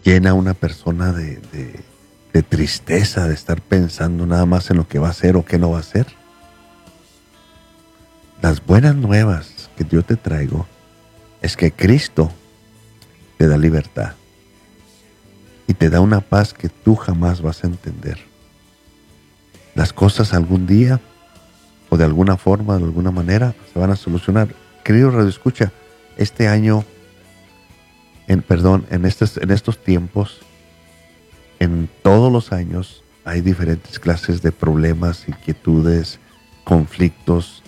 llena a una persona de tristeza, de estar pensando nada más en lo que va a hacer o qué no va a hacer. Las buenas nuevas que yo te traigo es que Cristo te da libertad y te da una paz que tú jamás vas a entender. Las cosas algún día o de alguna forma, de alguna manera, se van a solucionar. Querido Radio Escucha, este año, en estos tiempos, en todos los años, hay diferentes clases de problemas, inquietudes, conflictos,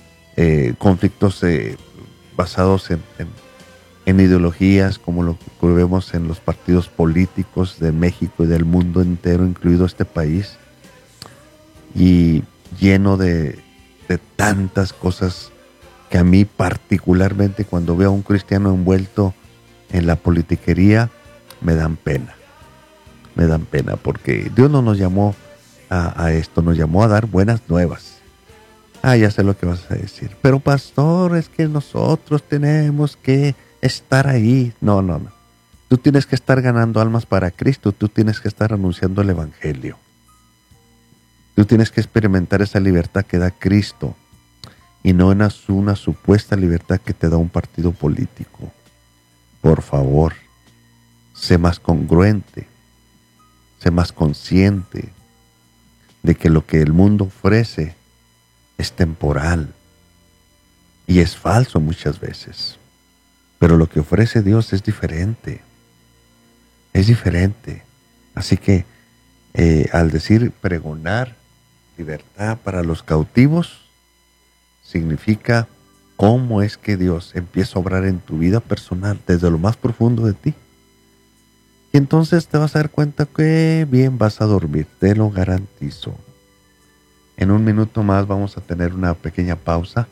basados en ideologías, como lo que vemos en los partidos políticos de México y del mundo entero, incluido este país, y lleno de tantas cosas que a mí particularmente, cuando veo a un cristiano envuelto en la politiquería, me dan pena. Me dan pena porque Dios no nos llamó a esto, nos llamó a dar buenas nuevas. Ya sé lo que vas a decir. Pero pastor, es que nosotros tenemos que estar ahí. No. Tú tienes que estar ganando almas para Cristo. Tú tienes que estar anunciando el Evangelio. Tú tienes que experimentar esa libertad que da Cristo y no una supuesta libertad que te da un partido político. Por favor, sé más congruente, sé más consciente de que lo que el mundo ofrece es temporal y es falso muchas veces. Pero lo que ofrece Dios es diferente. Es diferente. Así que al decir pregonar libertad para los cautivos, significa cómo es que Dios empieza a obrar en tu vida personal desde lo más profundo de ti. Y entonces te vas a dar cuenta que bien vas a dormir, te lo garantizo. En un minuto más vamos a tener una pequeña pausa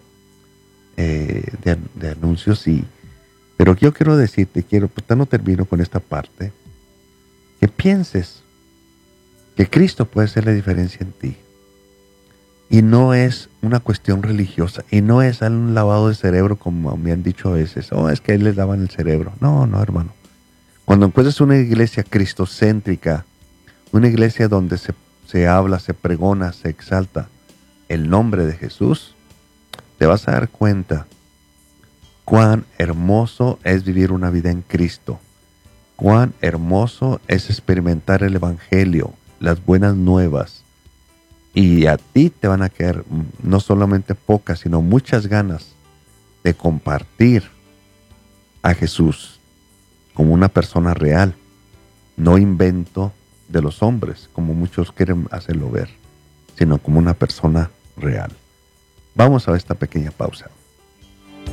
de anuncios, pero yo quiero decirte, pues no termino con esta parte, que pienses que Cristo puede hacer la diferencia en ti. Y no es una cuestión religiosa, y no es un lavado de cerebro como me han dicho a veces. Es que a él les lavan el cerebro. No, hermano. Cuando encuentres una iglesia cristocéntrica, una iglesia donde se habla, se pregona, se exalta el nombre de Jesús, te vas a dar cuenta cuán hermoso es vivir una vida en Cristo, cuán hermoso es experimentar el Evangelio, las buenas nuevas, y a ti te van a quedar no solamente pocas, sino muchas ganas de compartir a Jesús como una persona real, no invento de los hombres, como muchos quieren hacerlo ver, sino como una persona real. Vamos a esta pequeña pausa.